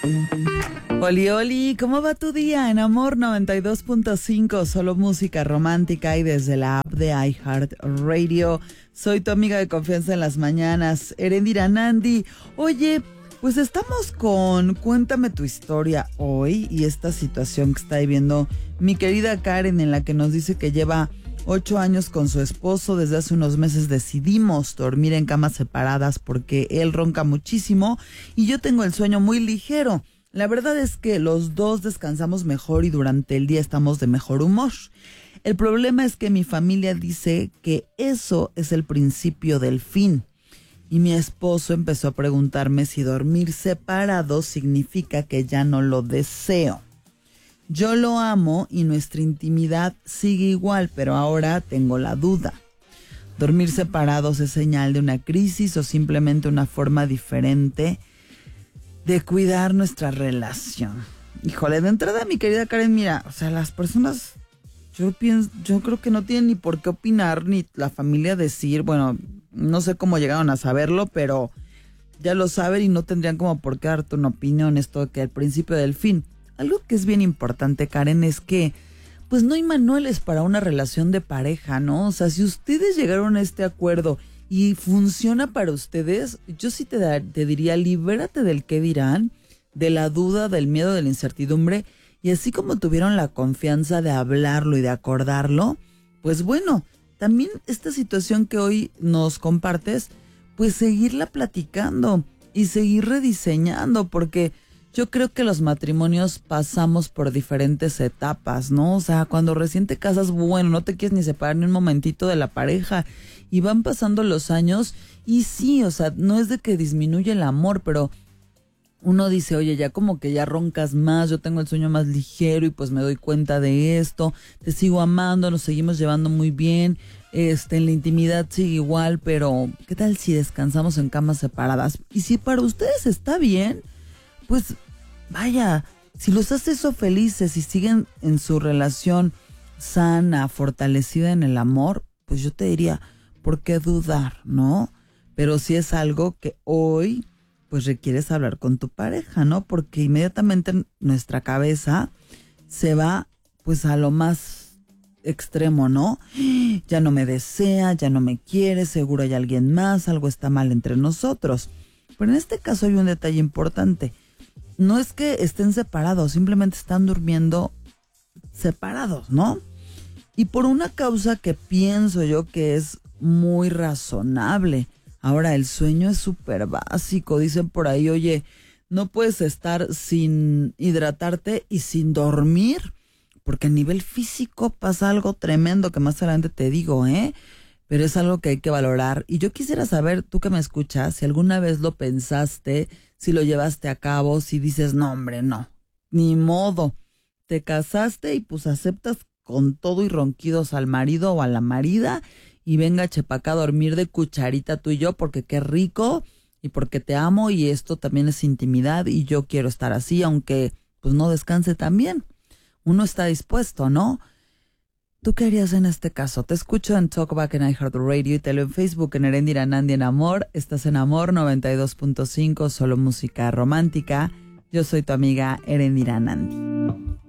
Oli, Oli, ¿cómo va tu día? En Amor 92.5, solo música romántica y desde la app de iHeartRadio. Soy tu amiga de confianza en las mañanas, Erendira Nandi. Oye, pues estamos con Cuéntame tu historia hoy y esta situación que está viviendo mi querida Karen, en la que nos dice que lleva 8 años con su esposo. Desde hace unos meses decidimos dormir en camas separadas porque él ronca muchísimo y yo tengo el sueño muy ligero. La verdad es que los dos descansamos mejor y durante el día estamos de mejor humor. El problema es que mi familia dice que eso es el principio del fin. Y mi esposo empezó a preguntarme si dormir separados significa que ya no lo deseo. Yo lo amo y nuestra intimidad sigue igual, pero ahora tengo la duda. ¿Dormir separados es señal de una crisis o simplemente una forma diferente de cuidar nuestra relación? Híjole, de entrada, mi querida Karen, mira, o sea, las personas, yo creo que no tienen ni por qué opinar, ni la familia decir, bueno, no sé cómo llegaron a saberlo, pero ya lo saben y no tendrían como por qué darte una opinión, esto que al principio del fin. Algo que es bien importante, Karen, es que pues no hay manuales para una relación de pareja, ¿no? O sea, si ustedes llegaron a este acuerdo y funciona para ustedes, yo sí te diría, libérate del qué dirán, de la duda, del miedo, de la incertidumbre, y así como tuvieron la confianza de hablarlo y de acordarlo, pues bueno, también esta situación que hoy nos compartes, pues seguirla platicando y seguir rediseñando, porque yo creo que los matrimonios pasamos por diferentes etapas, ¿no? O sea, cuando recién te casas, bueno, no te quieres ni separar ni un momentito de la pareja y van pasando los años y sí, o sea, no es de que disminuye el amor, pero uno dice, oye, ya como que ya roncas más, yo tengo el sueño más ligero y pues me doy cuenta de esto, te sigo amando, nos seguimos llevando muy bien, en la intimidad sigue igual, pero ¿qué tal si descansamos en camas separadas? Y si para ustedes está bien, pues vaya, si los hace eso felices y siguen en su relación sana, fortalecida en el amor, pues yo te diría, ¿por qué dudar, no? Pero si es algo que hoy pues requieres hablar con tu pareja, ¿no? Porque inmediatamente nuestra cabeza se va pues a lo más extremo, ¿no? Ya no me desea, ya no me quiere, seguro hay alguien más, algo está mal entre nosotros. Pero en este caso hay un detalle importante. No es que estén separados, simplemente están durmiendo separados, ¿no? Y por una causa que pienso yo que es muy razonable. Ahora, el sueño es súper básico. Dicen por ahí, oye, no puedes estar sin hidratarte y sin dormir, porque a nivel físico pasa algo tremendo que más adelante te digo, ¿eh? Pero es algo que hay que valorar. Y yo quisiera saber, tú que me escuchas, si alguna vez lo pensaste, si lo llevaste a cabo, si dices, no hombre, no, ni modo. Te casaste y pues aceptas con todo y ronquidos al marido o a la marida y venga chepaca a dormir de cucharita tú y yo porque qué rico y porque te amo y esto también es intimidad y yo quiero estar así, aunque pues no descanse tan bien. Uno está dispuesto, ¿no? ¿Tú qué harías en este caso? Te escucho en Talkback en iHeartRadio y te leo en Facebook en Erendira Nandi en Amor. Estás en Amor 92.5, solo música romántica. Yo soy tu amiga Erendira Nandi.